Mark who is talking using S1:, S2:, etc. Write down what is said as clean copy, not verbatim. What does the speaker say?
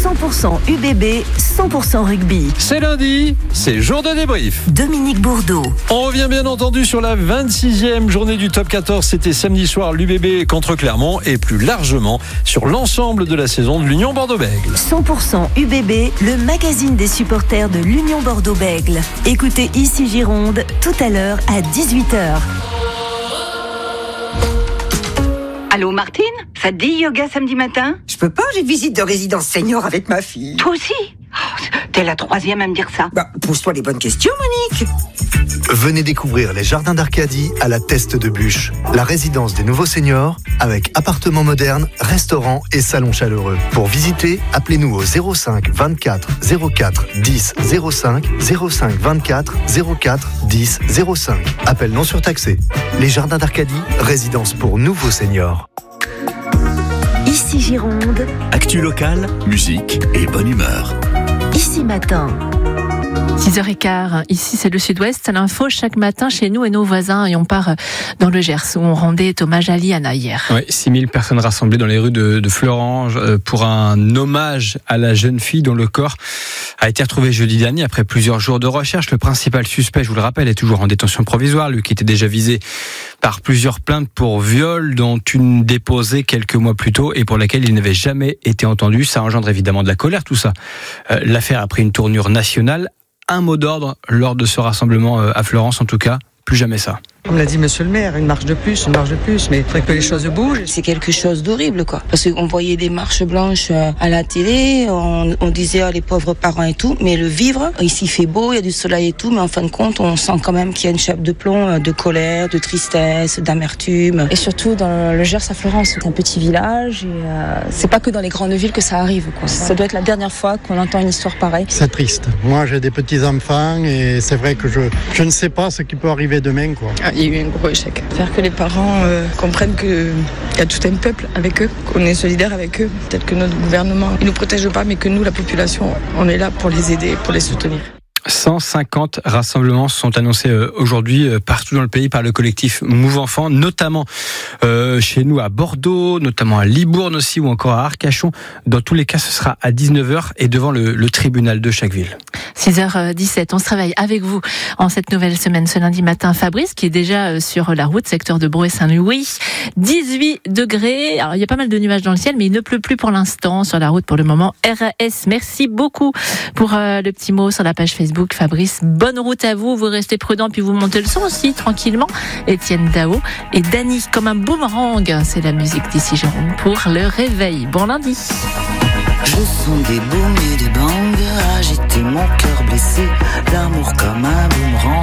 S1: 100% UBB, 100% rugby.
S2: C'est lundi, c'est jour de débrief.
S1: Dominique Bourdeau.
S2: On revient bien entendu sur la 26e journée du top 14. C'était samedi soir, l'UBB contre Clermont et plus largement sur l'ensemble de la saison de l'Union Bordeaux-Bègles.
S1: 100% UBB, le magazine des supporters de l'Union Bordeaux-Bègles. Écoutez Ici Gironde tout à l'heure à 18h.
S3: Allô Martine, ça te dit yoga samedi matin?
S4: Je peux pas, j'ai visite de résidence senior avec ma fille.
S3: Toi aussi? T'es la troisième à me dire ça.
S4: Pose-toi les bonnes questions, Monique.
S5: Venez découvrir les jardins d'Arcadie à la Teste de Bûche, la résidence des nouveaux seniors avec appartements modernes, restaurants et salons chaleureux. Pour visiter, appelez-nous au 05 24 04 10 05 05 24 04 10 05. Appel non surtaxé. Les jardins d'Arcadie, résidence pour nouveaux seniors.
S1: Ici Gironde.
S6: Actu locale, musique et bonne humeur.
S1: Ici Matin.
S7: 6h15, ici c'est le Sud-Ouest, l'info chaque matin chez nous et nos voisins, et on part dans le Gers où on rendait hommage à Liana hier.
S8: Oui, 6000 personnes rassemblées dans les rues de Fleurange pour un hommage à la jeune fille dont le corps a été retrouvé jeudi dernier après plusieurs jours de recherche. Le principal suspect, je vous le rappelle, est toujours en détention provisoire, lui qui était déjà visé par plusieurs plaintes pour viol, dont une déposée quelques mois plus tôt et pour laquelle il n'avait jamais été entendu. Ça engendre évidemment de la colère, tout ça. L'affaire a pris une tournure nationale. Un mot d'ordre lors de ce rassemblement à Florence, en tout cas, plus jamais ça.
S9: Comme l'a dit monsieur le maire, une marche de plus, mais il faudrait que les choses bougent.
S10: C'est quelque chose d'horrible, quoi. Parce qu'on voyait des marches blanches à la télé, on disait les pauvres parents et tout, mais le vivre, ici il fait beau, il y a du soleil et tout, mais en fin de compte, on sent quand même qu'il y a une chape de plomb, de colère, de tristesse, d'amertume.
S11: Et surtout dans le Gers à Florence, c'est un petit village et c'est pas que dans les grandes villes que ça arrive, quoi. Ça doit être la dernière fois qu'on entend une histoire pareille.
S12: C'est triste. Moi j'ai des petits-enfants et c'est vrai que je ne sais pas ce qui peut arriver demain, quoi.
S11: Il y a eu un gros échec. Faire que les parents comprennent qu'il y a tout un peuple avec eux, qu'on est solidaire avec eux. Peut-être que notre gouvernement ne nous protège pas, mais que nous, la population, on est là pour les aider, pour les soutenir.
S8: 150 rassemblements sont annoncés aujourd'hui partout dans le pays par le collectif Move Enfants, notamment chez nous à Bordeaux, notamment à Libourne aussi ou encore à Arcachon. Dans tous les cas, ce sera à 19h et devant le tribunal de chaque ville.
S7: 6h17, on se réveille avec vous en cette nouvelle semaine ce lundi matin. Fabrice qui est déjà sur la route, secteur de Brouet-Saint-Louis. 18 degrés. Alors il y a pas mal de nuages dans le ciel, mais il ne pleut plus pour l'instant sur la route pour le moment. RAS, merci beaucoup pour le petit mot sur la page Facebook. Fabrice, bonne route à vous. Vous restez prudent puis vous montez le son aussi tranquillement. Étienne Dao et Dany comme un boomerang. C'est la musique d'Ici Gironde pour le réveil. Bon lundi.
S13: Je sens des booms et des bangs agiter mon cœur blessé, l'amour comme un boomerang.